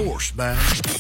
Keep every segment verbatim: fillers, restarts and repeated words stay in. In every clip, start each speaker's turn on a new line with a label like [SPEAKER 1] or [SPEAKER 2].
[SPEAKER 1] source, man.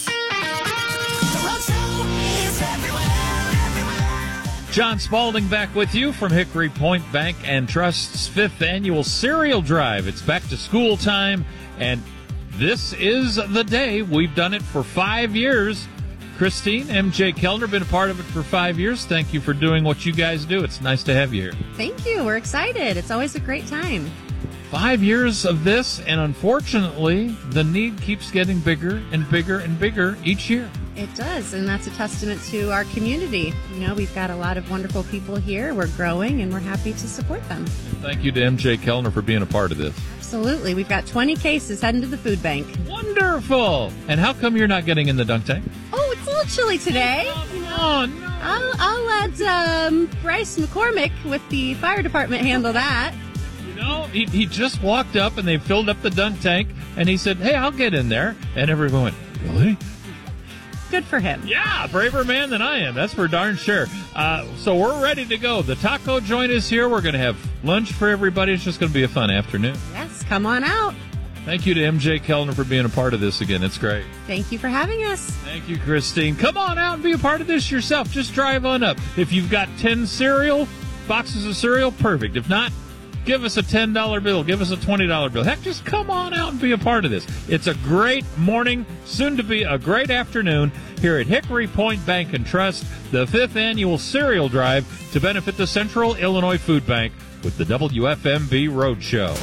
[SPEAKER 2] John Spalding back with you from Hickory Point Bank and Trust's fifth annual cereal drive. It's back to school time, and this is the day. We've done it for five years. Christine, M J Kellner, been a part of it for five years. Thank you for doing what you guys do. It's nice to have you here.
[SPEAKER 3] Thank you. We're excited. It's always a great time.
[SPEAKER 2] Five years of this, and unfortunately, the need keeps getting bigger and bigger and bigger each year.
[SPEAKER 3] It does, and that's a testament to our community. You know, we've got a lot of wonderful people here. We're growing, and we're happy to support them.
[SPEAKER 2] Thank you to M J Kellner for being a part of this.
[SPEAKER 3] Absolutely. We've got twenty cases heading to the food bank.
[SPEAKER 2] Wonderful! And how come you're not getting in the dunk tank?
[SPEAKER 3] Oh, it's a little chilly today. You know,
[SPEAKER 2] Oh, no.
[SPEAKER 3] I'll, I'll let um, Bryce McCormick with the fire department handle that.
[SPEAKER 2] You know, he, he just walked up, and they filled up the dunk tank, and he said, hey, I'll get in there. And everyone went, really?
[SPEAKER 3] Good for him.
[SPEAKER 2] Yeah, braver man than I am. That's for darn sure. Uh, so we're ready to go. The taco joint is here. We're going to have lunch for everybody. It's just going to be a fun afternoon.
[SPEAKER 3] Yes, come on out.
[SPEAKER 2] Thank you to M J Kellner for being a part of this again. It's great.
[SPEAKER 3] Thank you for having us.
[SPEAKER 2] Thank you, Christine. Come on out and be a part of this yourself. Just drive on up. If you've got ten cereal, boxes of cereal, perfect. If not, give us a ten dollar bill. Give us a twenty dollar bill. Heck, just come on out and be a part of this. It's a great morning, soon to be a great afternoon here at Hickory Point Bank and Trust, the fifth annual cereal drive to benefit the Central Illinois Food Bank with the W F M B Roadshow.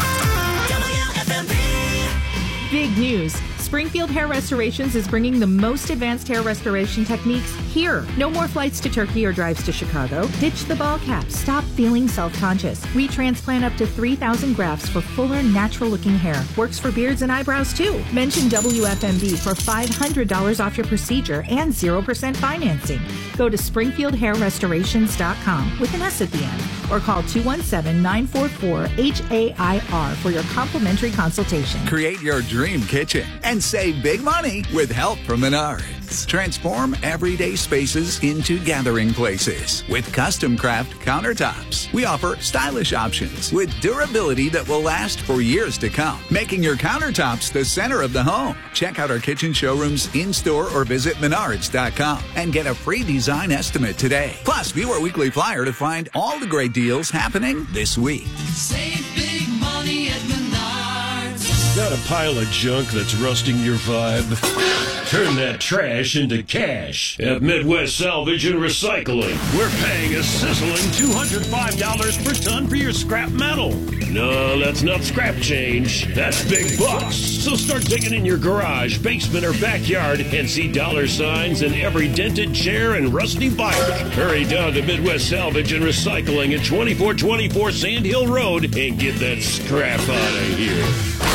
[SPEAKER 4] Big news. Springfield Hair Restorations is bringing the most advanced hair restoration techniques here. No more flights to Turkey or drives to Chicago. Ditch the ball cap. Stop feeling self-conscious. We transplant up to three thousand grafts for fuller, natural-looking hair. Works for beards and eyebrows, too. Mention W F M B for five hundred dollars off your procedure and zero percent financing. Go to springfield hair restorations dot com with an S at the end or call two one seven, nine four four, H A I R for your complimentary consultation.
[SPEAKER 5] Create your dream kitchen and save big money with help from Menards. Transform everyday spaces into gathering places with custom craft countertops. We offer stylish options with durability that will last for years to come, making your countertops the center of the home. Check out our kitchen showrooms in-store or visit menards dot com and get a free design estimate today. Plus, view our weekly flyer to find all the great deals happening this week.
[SPEAKER 6] Save big money at Menards.
[SPEAKER 7] Got a pile of junk that's rusting your vibe? Turn that trash into cash at Midwest Salvage and Recycling. We're paying a sizzling two hundred five dollars per ton for your scrap metal. No, that's not scrap change. That's big bucks. So start digging in your garage, basement, or backyard and see dollar signs in every dented chair and rusty bike. Hurry down to Midwest Salvage and Recycling at twenty-four twenty-four Sand Hill Road and get that scrap out of here.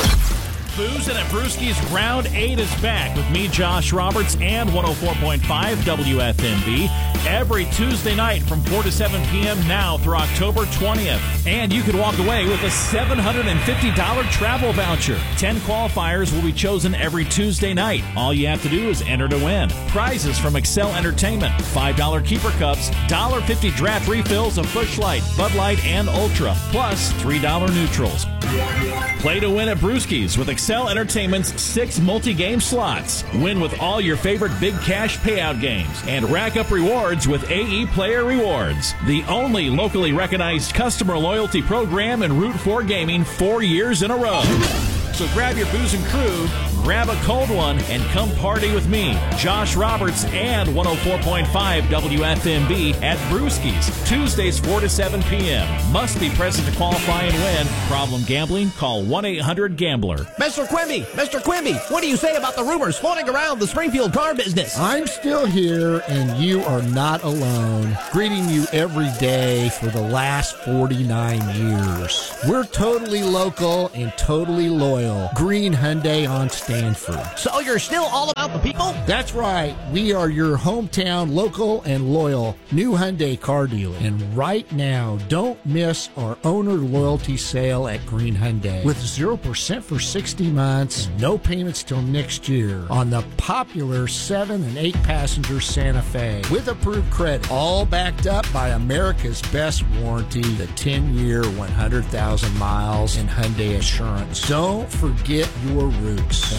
[SPEAKER 8] Boozin' at Brewski's Round eight is back with me, Josh Roberts, and one oh four point five W F M B every Tuesday night from four to seven p.m. now through October twentieth. And you could walk away with a seven hundred fifty dollars travel voucher. Ten qualifiers will be chosen every Tuesday night. All you have to do is enter to win. Prizes from Excel Entertainment, five dollar keeper cups, one dollar fifty draft refills of Busch Light, Bud Light, and Ultra, plus three dollar neutrals. Play to win at Brewski's with Excel Entertainment's six multi-game slots. Win with all your favorite big cash payout games and rack up rewards with A E Player Rewards, the only locally recognized customer loyalty program in Route four Gaming four years in a row. So grab your booze and crew, grab a cold one, and come party with me, Josh Roberts, and one oh four point five W F M B at Brewski's, Tuesdays four to seven p.m. Must be present to qualify and win. Problem gambling? Call one eight hundred gambler.
[SPEAKER 9] Mister Quimby, Mister Quimby, what do you say about the rumors floating around the Springfield car business?
[SPEAKER 1] I'm still here, and you are not alone. Greeting you every day for the last forty-nine years. We're totally local and totally loyal. Green Hyundai on Stanford.
[SPEAKER 9] So you're still all about the people?
[SPEAKER 1] That's right. We are your hometown local and loyal new Hyundai car dealer. And right now, don't miss our owner loyalty sale at Green Hyundai with zero percent for sixty months, no payments till next year on the popular seven and eight passenger Santa Fe with approved credit, all backed up by America's best warranty, the ten year, one hundred thousand miles in Hyundai Assurance. Don't forget your roots,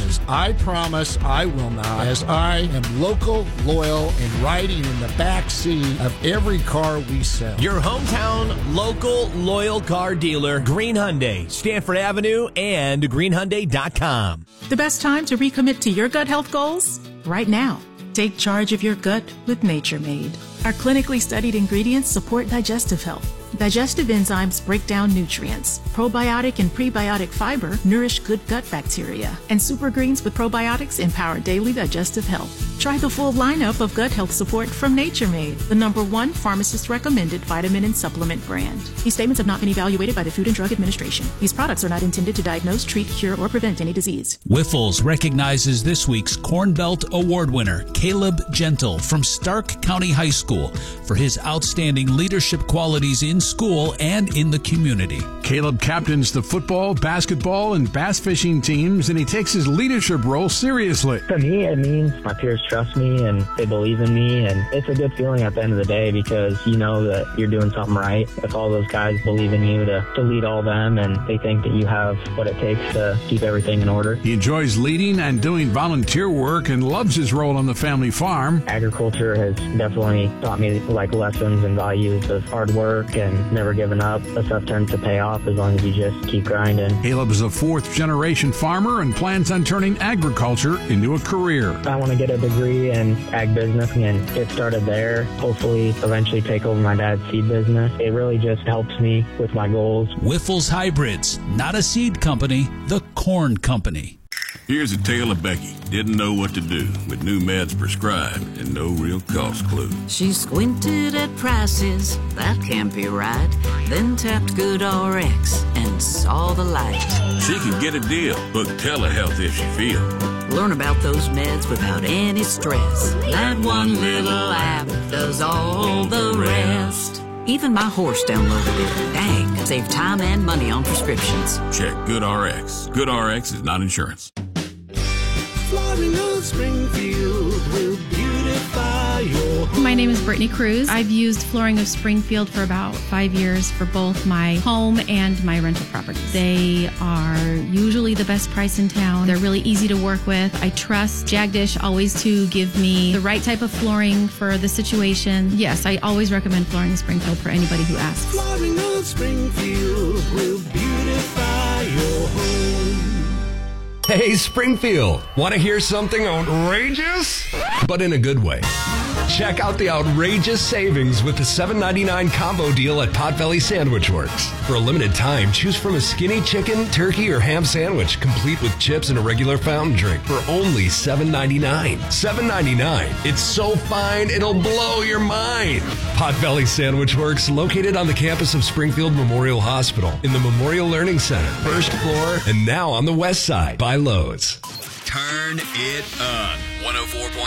[SPEAKER 1] because I promise I will not, as I am local, loyal, and riding in the back seat of every car we sell.
[SPEAKER 9] Your hometown, local, loyal car dealer, Green Hyundai, Stanford Avenue, and green hyundai dot com.
[SPEAKER 10] The best time to recommit to your gut health goals? Right now. Take charge of your gut with Nature Made. Our clinically studied ingredients support digestive health. Digestive enzymes break down nutrients. Probiotic and prebiotic fiber nourish good gut bacteria. And super greens with probiotics empower daily digestive health. Try the full lineup of gut health support from Nature Made, the number one pharmacist-recommended vitamin and supplement brand. These statements have not been evaluated by the Food and Drug Administration. These products are not intended to diagnose, treat, cure, or prevent any disease.
[SPEAKER 11] Whiffles recognizes this week's Corn Belt Award winner, Caleb Gentle from Stark County High School, for his outstanding leadership qualities in school and in the community.
[SPEAKER 12] Caleb captains the football, basketball, and bass fishing teams, and he takes his leadership role seriously.
[SPEAKER 13] For me, it means my peers trust me and they believe in me, and it's a good feeling at the end of the day because you know that you're doing something right. If all those guys believe in you to, to lead all them and they think that you have what it takes to keep everything in order.
[SPEAKER 12] He enjoys leading and doing volunteer work and loves his role on the family farm.
[SPEAKER 13] Agriculture has definitely taught me like lessons and values of hard work and never giving up. That stuff tends to pay off as long as you just keep grinding.
[SPEAKER 12] Caleb is a fourth generation farmer and plans on turning agriculture into a career.
[SPEAKER 13] I want to get a degree in ag business and get started there. Hopefully eventually take over my dad's seed business. It really just helps me with my goals.
[SPEAKER 11] Whiffles Hybrids, not a seed company, the corn company.
[SPEAKER 14] Here's a tale of Becky. Didn't know what to do with new meds prescribed and no real cost clue.
[SPEAKER 15] She squinted at prices, that can't be right. Then tapped GoodRx and saw the light.
[SPEAKER 14] She could get a deal. Book telehealth if she feel.
[SPEAKER 15] Learn about those meds without any stress. That one little app does all the rest. Even my horse downloaded it. Dang, save time and money on prescriptions.
[SPEAKER 14] Check GoodRx. GoodRx is not insurance.
[SPEAKER 6] Flooring of Springfield will beautify your home.
[SPEAKER 16] My name is Brittany Cruz. I've used Flooring of Springfield for about five years for both my home and my rental properties. They are usually the best price in town. They're really easy to work with. I trust Jagdish always to give me the right type of flooring for the situation. Yes, I always recommend Flooring of Springfield for anybody who asks.
[SPEAKER 6] Flooring of Springfield will beautify your home.
[SPEAKER 17] Hey, Springfield, want to hear something outrageous? But in a good way. Check out the outrageous savings with the seven ninety-nine combo deal at Potbelly Sandwich Works. For a limited time, choose from a skinny chicken, turkey, or ham sandwich, complete with chips and a regular fountain drink for only seven ninety-nine. seven ninety-nine. It's so fine, it'll blow your mind. Potbelly Sandwich Works, located on the campus of Springfield Memorial Hospital in the Memorial Learning Center, first floor, and now on the west side by Lowe's.
[SPEAKER 5] Turn it on. one oh four point